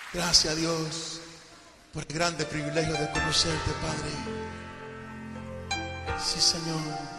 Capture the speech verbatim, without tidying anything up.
Gracias a Dios por el grande privilegio de conocerte, Padre. Sí, Señor.